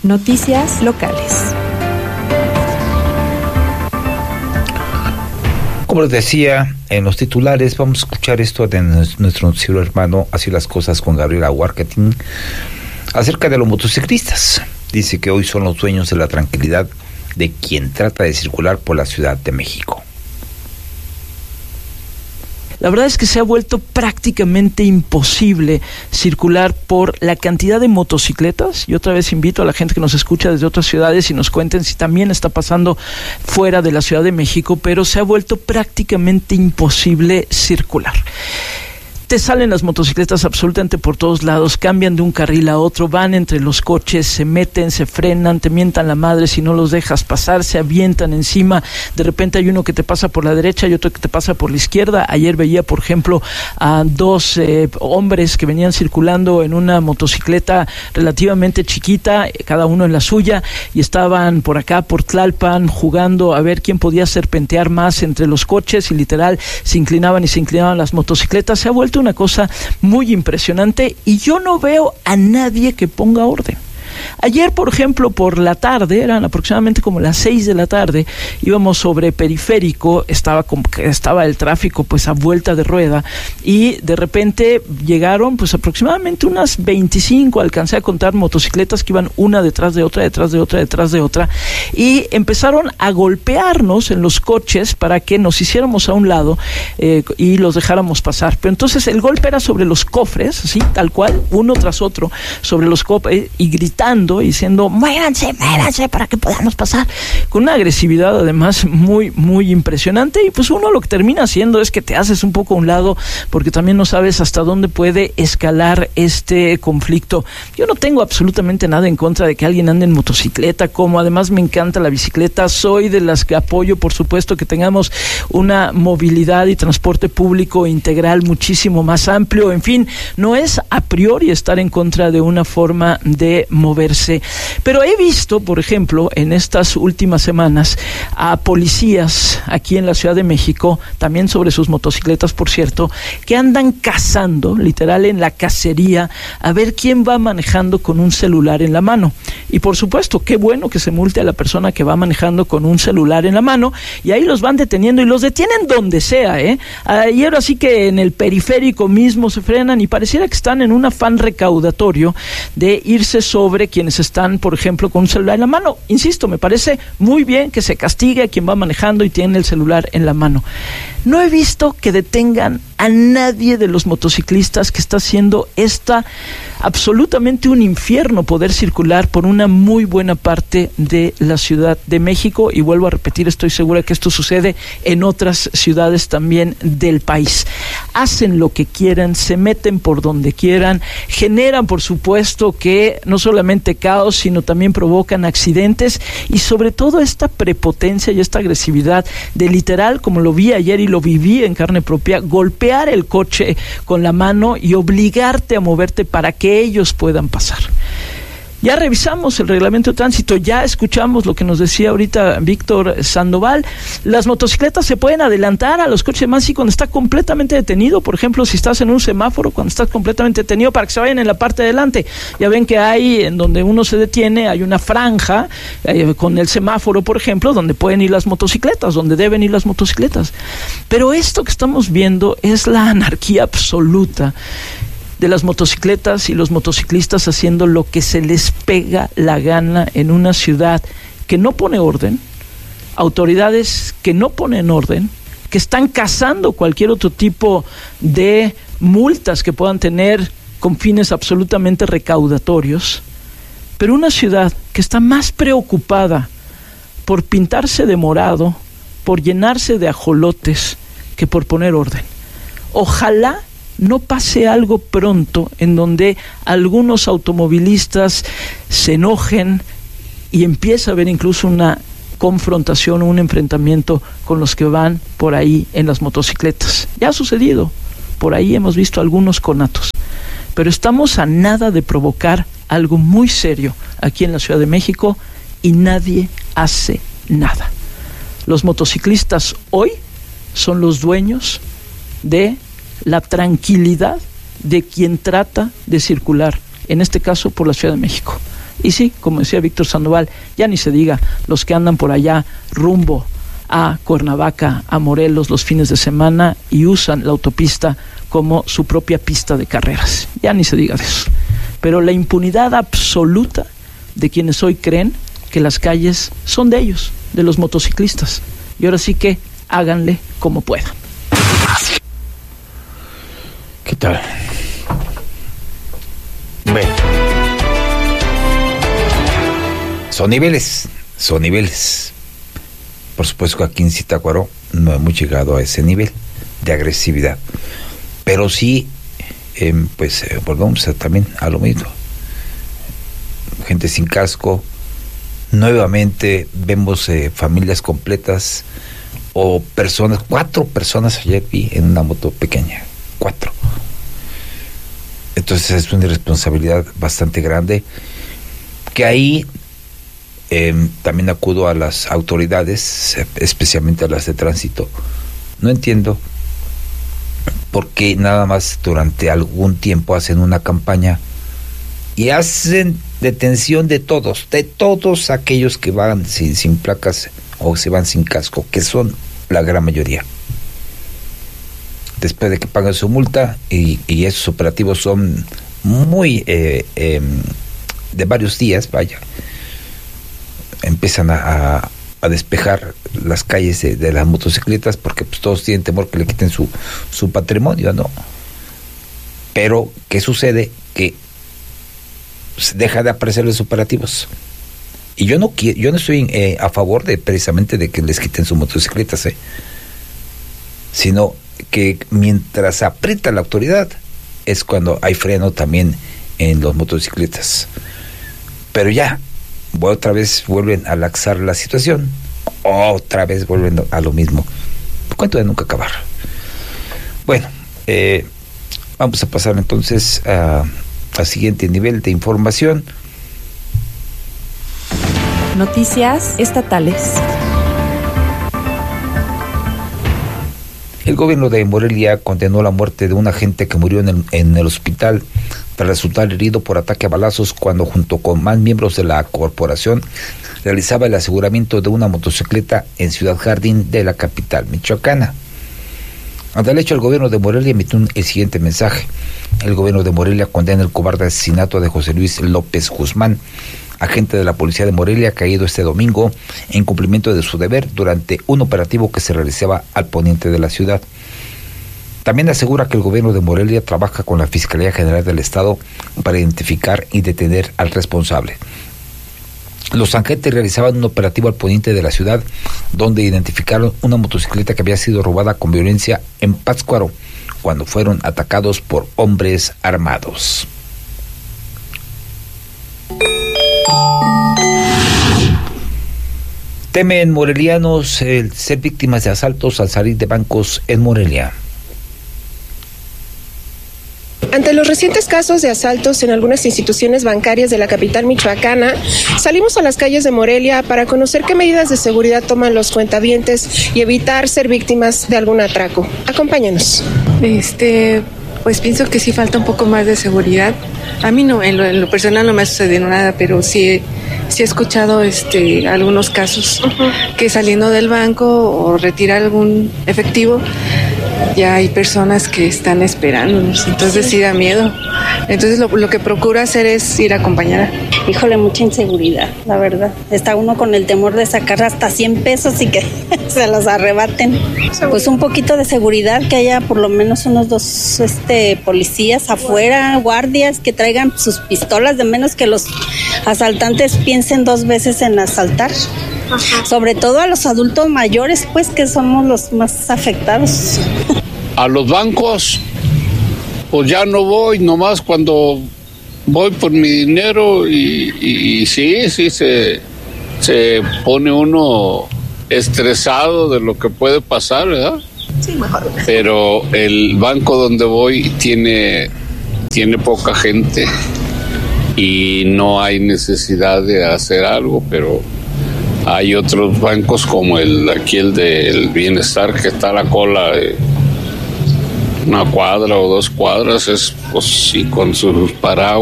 Noticias locales. Como les decía en los titulares, vamos a escuchar esto de nuestro noticiero hermano Así las Cosas con Gabriela Huarcatín acerca de los motociclistas. Dice que hoy son los dueños de la tranquilidad de quien trata de circular por la Ciudad de México. La verdad es que se ha vuelto prácticamente imposible circular por la cantidad de motocicletas. Y otra vez invito a la gente que nos escucha desde otras ciudades y nos cuenten si también está pasando fuera de la Ciudad de México, pero se ha vuelto prácticamente imposible circular. Te salen las motocicletas absolutamente por todos lados, cambian de un carril a otro, van entre los coches, se meten, se frenan, te mientan la madre si no los dejas pasar, se avientan encima, de repente hay uno que te pasa por la derecha y otro que te pasa por la izquierda. Ayer veía, por ejemplo, a dos hombres que venían circulando en una motocicleta relativamente chiquita, cada uno en la suya, y estaban por acá, por Tlalpan, jugando a ver quién podía serpentear más entre los coches, y literal se inclinaban las motocicletas. Se ha vuelto una cosa muy impresionante y yo no veo a nadie que ponga orden. Ayer, por ejemplo, por la tarde, eran aproximadamente como las 6 de la tarde, íbamos sobre Periférico, estaba el tráfico pues a vuelta de rueda, y de repente llegaron pues aproximadamente unas 25, alcancé a contar, motocicletas que iban una detrás de otra, y empezaron a golpearnos en los coches para que nos hiciéramos a un lado y los dejáramos pasar. Pero entonces el golpe era sobre los cofres, así, tal cual, uno tras otro, sobre los cofres, y gritando y diciendo muévanse para que podamos pasar, con una agresividad además muy muy impresionante. Y pues uno lo que termina haciendo es que te haces un poco a un lado, porque también no sabes hasta dónde puede escalar este conflicto. Yo no tengo absolutamente nada en contra de que alguien ande en motocicleta, como además me encanta la bicicleta, soy de las que apoyo, por supuesto, que tengamos una movilidad y transporte público integral muchísimo más amplio. En fin, no es a priori estar en contra de una forma de moverse, pero he visto, por ejemplo, en estas últimas semanas a policías aquí en la Ciudad de México, también sobre sus motocicletas, por cierto, que andan cazando, literal en la cacería, a ver quién va manejando con un celular en la mano. Y por supuesto, qué bueno que se multe a la persona que va manejando con un celular en la mano, y ahí los van deteniendo, y los detienen donde sea, Ayer así que en el Periférico mismo se frenan, y pareciera que están en un afán recaudatorio de irse sobre quienes están, por ejemplo, con un celular en la mano. Insisto, me parece muy bien que se castigue a quien va manejando y tiene el celular en la mano. No he visto que detengan a nadie de los motociclistas, que está haciendo absolutamente un infierno poder circular por una muy buena parte de la Ciudad de México. Y vuelvo a repetir, estoy segura que esto sucede en otras ciudades también del país. Hacen lo que quieran, se meten por donde quieran, generan, por supuesto, que no solamente caos, sino también provocan accidentes, y sobre todo esta prepotencia y esta agresividad de literal, como lo vi ayer y lo viví en carne propia, golpear el coche con la mano y obligarte a moverte para que ellos puedan pasar. Ya revisamos el reglamento de tránsito, ya escuchamos lo que nos decía ahorita Víctor Sandoval. Las motocicletas se pueden adelantar a los coches más y cuando está completamente detenido. Por ejemplo, si estás en un semáforo, cuando estás completamente detenido, para que se vayan en la parte de adelante. Ya ven que hay, en donde uno se detiene, hay una franja con el semáforo, por ejemplo, donde pueden ir las motocicletas, donde deben ir las motocicletas. Pero esto que estamos viendo es la anarquía absoluta de las motocicletas y los motociclistas haciendo lo que se les pega la gana en una ciudad que no pone orden, autoridades que no ponen orden, que están cazando cualquier otro tipo de multas que puedan tener con fines absolutamente recaudatorios, pero una ciudad que está más preocupada por pintarse de morado, por llenarse de ajolotes, que por poner orden. Ojalá no pase algo pronto en donde algunos automovilistas se enojen y empieza a haber incluso una confrontación o un enfrentamiento con los que van por ahí en las motocicletas. Ya ha sucedido, por ahí hemos visto algunos conatos, pero estamos a nada de provocar algo muy serio aquí en la Ciudad de México y nadie hace nada. Los motociclistas hoy son los dueños de la tranquilidad de quien trata de circular, en este caso por la Ciudad de México. Y sí, como decía Víctor Sandoval, ya ni se diga los que andan por allá rumbo a Cuernavaca, a Morelos los fines de semana y usan la autopista como su propia pista de carreras. Ya ni se diga de eso. Pero la impunidad absoluta de quienes hoy creen que las calles son de ellos, de los motociclistas. Y ahora sí que háganle como puedan. ¿Qué tal? Bueno. Son niveles. Por supuesto que aquí en Zitácuaro no hemos llegado a ese nivel de agresividad. Pero sí, volvemos también a lo mismo. Gente sin casco. Nuevamente vemos familias completas o personas, 4 personas ayer vi en una moto pequeña, 4. Entonces es una irresponsabilidad bastante grande que ahí también acudo a las autoridades, especialmente a las de tránsito. No entiendo por qué nada más durante algún tiempo hacen una campaña y hacen detención de todos aquellos que van sin placas o se van sin casco, que son la gran mayoría. Después de que pagan su multa, y esos operativos son muy de varios días, vaya, empiezan a despejar las calles de las motocicletas, porque pues todos tienen temor que le quiten su patrimonio, ¿no? Pero ¿qué sucede? Que deja de aparecer los operativos. Y yo no estoy a favor de precisamente de que les quiten sus motocicletas, sino que mientras aprieta la autoridad es cuando hay freno también en los motocicletas. Pero ya otra vez vuelven a laxar la situación, otra vez vuelven a lo mismo. Cuento de nunca acabar. Bueno, vamos a pasar entonces al siguiente nivel de información. Noticias estatales. El gobierno de Morelia condenó la muerte de un agente que murió en el hospital tras resultar herido por ataque a balazos cuando junto con más miembros de la corporación realizaba el aseguramiento de una motocicleta en Ciudad Jardín de la capital michoacana. Ante el hecho, el gobierno de Morelia emitió el siguiente mensaje. El gobierno de Morelia condena el cobarde asesinato de José Luis López Guzmán, agente de la policía de Morelia, caído este domingo en cumplimiento de su deber durante un operativo que se realizaba al poniente de la ciudad. También asegura que el gobierno de Morelia trabaja con la Fiscalía General del Estado para identificar y detener al responsable. Los agentes realizaban un operativo al poniente de la ciudad, donde identificaron una motocicleta que había sido robada con violencia en Pátzcuaro, cuando fueron atacados por hombres armados. Temen morelianos el ser víctimas de asaltos al salir de bancos en Morelia. Ante los recientes casos de asaltos en algunas instituciones bancarias de la capital michoacana, salimos a las calles de Morelia para conocer qué medidas de seguridad toman los cuentavientes y evitar ser víctimas de algún atraco. Acompáñanos. Pues pienso que sí falta un poco más de seguridad. A mí no, en lo personal no me ha sucedido nada, pero sí he escuchado algunos casos que saliendo del banco o retirar algún efectivo, ya hay personas que están esperándonos, entonces sí da miedo. Entonces lo que procuro hacer es ir a acompañar. Híjole, mucha inseguridad, la verdad. Está uno con el temor de sacar hasta 100 pesos y que se los arrebaten. Pues un poquito de seguridad, que haya por lo menos unos 2 policías afuera, guardias, que traigan sus pistolas, de menos que los asaltantes piensen 2 veces en asaltar. Ajá. Sobre todo a los adultos mayores, pues, que somos los más afectados. A los bancos, pues ya no voy, nomás cuando voy por mi dinero y sí se pone uno estresado de lo que puede pasar, ¿verdad? Sí, mejor. Pero el banco donde voy tiene poca gente y no hay necesidad de hacer algo, pero hay otros bancos como el del Bienestar, que está a la cola de 1 cuadra o 2 cuadras, pues sí, con sus paraguas